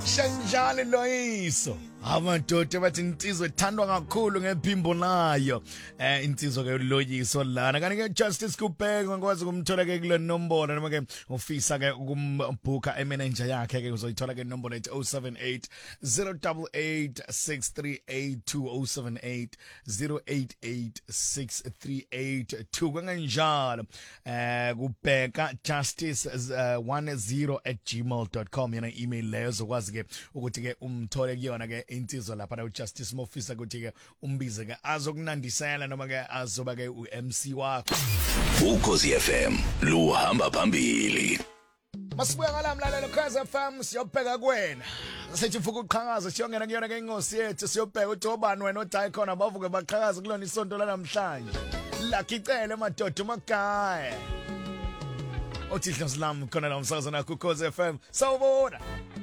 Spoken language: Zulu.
Shanjani Loyiso amadoda bathi insizwe ethandwa kakhulu ngephimbo layo insizwe ke Loyiso lana kanti ke Justice Kubheka ngikwazi ukumthola ke kule nombolo noma ke ufisa ke ukumbhuka manager yakhe ke uzoyithola ke inombolo ethi 078 088 6382 078 088 kanganjalo kubheka justice 10@gmail.com yana email leyo zokwazi ke ukuthi ke umthole kuyona ke insizwa lapha na Justice Mofisa ukuthi ke umbize ke azokunandisela noma ke azoba ke uMC wakho Ukhosi FM luhamba phambili. Masibuya ngalamlalelo Ukhosi FM siyobheka kuwena sithi futhi uqhakaza siyongena kuyona ke ingosi yethu siyobheka ukuthi obani wena othi khona bavuke baqhakaza kulona isonto lanamhlanje lakicele madoda magaya othi Dlozi lami khona la umsakazo nakho Ukhosi FM sawubona